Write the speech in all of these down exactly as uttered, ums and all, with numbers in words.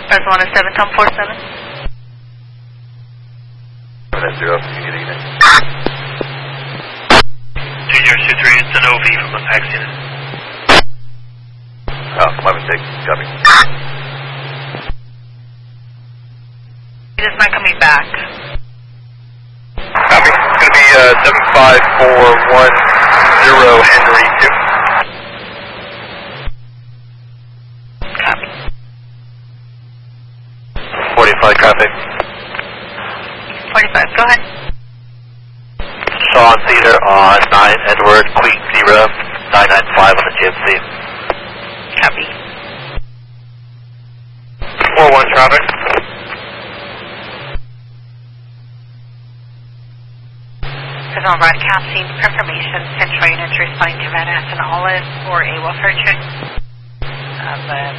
Barcelona seven, Tom four seven. seven zero, you need a unit. Junior two three, it's an O V from the PAX unit. Oh, eleven six, copy. It is not coming back. Copy. It's going to be uh, seven five four one zero Henry two. Copy. forty-five, copy. forty-five, go ahead. Sean Theater on nine Edward, Queen zero, nine nine five on the G M C. Copy. four one traffic. Signal broadcasting confirmation. Central units responding to Van Ness and Olive for a welfare check. Of, uh,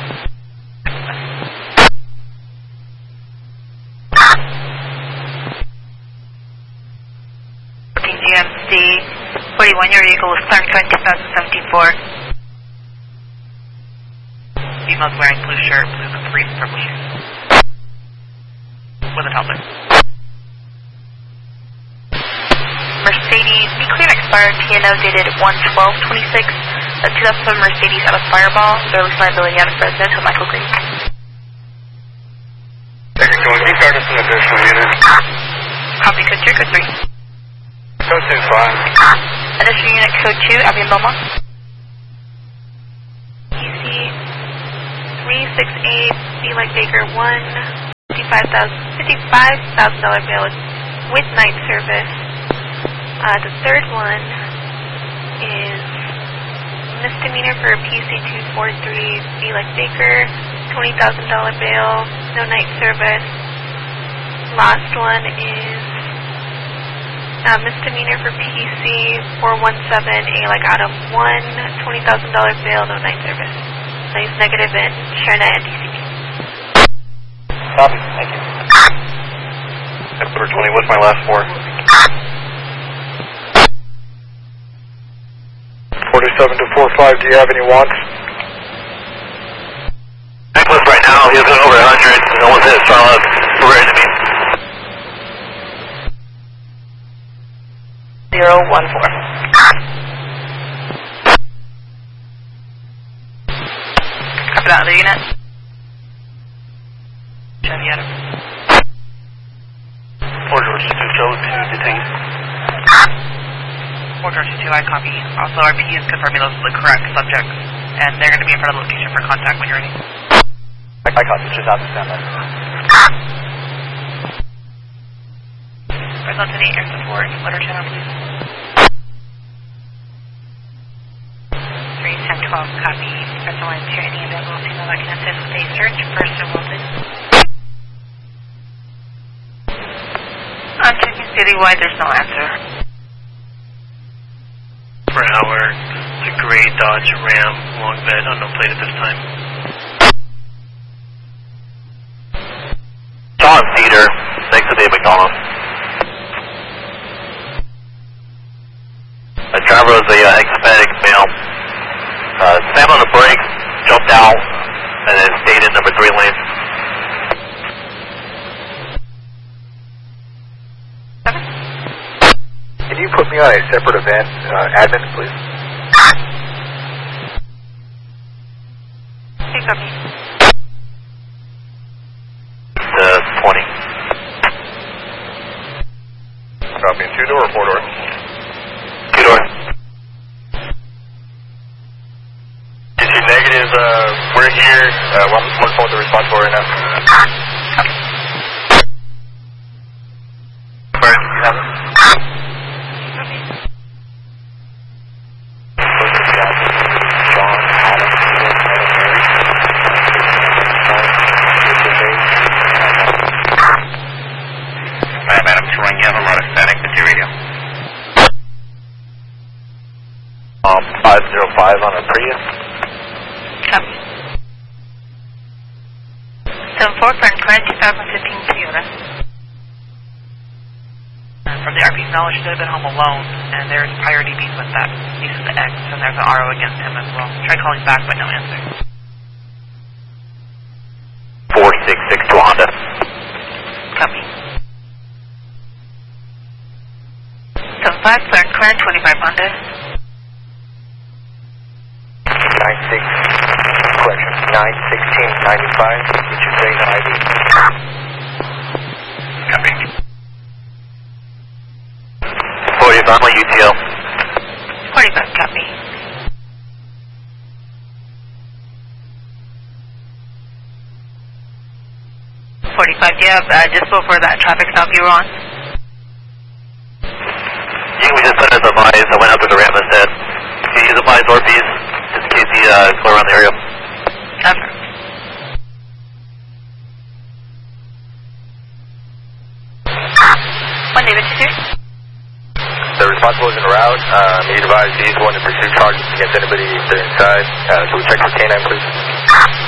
G M C forty-one, your vehicle was Clark County twenty seventy-four. Female's wearing blue shirt, blue capris, purple shoes. With a toddler. Mercedes, be clear expired P and O dated one twelve twenty-six. A two thousand seven Mercedes out of Fireball. There was liability out of residential Michael Green. Second going, you start us an additional unit. Copy code two, code three. Code two, fine. Additional unit code two, Avian Belmont. P C three six eight, B like Baker one, fifty-five thousand dollars bail with night service. Uh, the third one is misdemeanor for P C two forty-three, B like Baker, twenty thousand dollars bail, no night service. Last one is uh, misdemeanor for P C four one seven, A like Adam one, twenty thousand dollars bail, no night service. Nice negative in ShareNet and D C P. Copy, thank you. Number twenty, what's my last four? forty-seven to forty-five, do you have any wants? Nicholas right now, he's going over one hundred. No one's hit Charlotte. We're ready to meet. zero one four. Copy that other unit. Chevy Adam. Four George two, Charlie two, detain. four George two, I copy. Also, R P is confirming those are the correct subjects, and they're going to be in front of the location for contact when you're ready. I copy, just out to stand by. Result to eight, air support, letter channel, please. three ten twelve, copy. Special line to any available signal that can assist with a search, first and wanted. I'm checking citywide, there's no answer. For an hour, it's a gray Dodge Ram, long bed, unknown plate at this time. Sean Theater, next to Dave McDonald. The driver was a uh, Hispanic male. Uh, slammed on the brakes, jumped out, and then stayed in number three lane. Can you put me on a separate event, uh, admin, please? Hey, copy. To twenty. Copy, two door or four door? Two door. You see negative, uh, we're here, uh, one, one phone to respond for right now. Copy. Where you have it? five zero five on a Prius. Copy. seven four, current current twenty fifteen Toyota. Uh, from the R P's knowledge, should have been home alone, and there's prior D Bs with that. Use of the X, and there's an R O against him as well. Try calling back, but no answer. four twenty-five, clear and current, twenty-five Monday. nine six, correction, nine sixteen ninety-five, which is data I D. Copy. forty-five on U T L. forty-five, copy. forty-five, do you have uh, dispo for that traffic stop you were on? Yeah, we just sent us a advise. I went up to the ramp and said, can you use advise northeast, just in case he uh, go around the area. Okay. One David two two. The responsible is en route. Um, he advised he's going to pursue charges against anybody if they're inside. Uh, so we check for K nine, please.